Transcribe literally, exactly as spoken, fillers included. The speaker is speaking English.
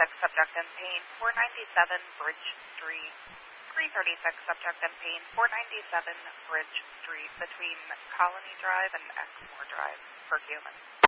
thirty-six, subject in pain, four ninety-seven Bridge Street. three thirty-six, subject in pain, four ninety-seven Bridge Street, between Colony Drive and Exmoor Drive, for human.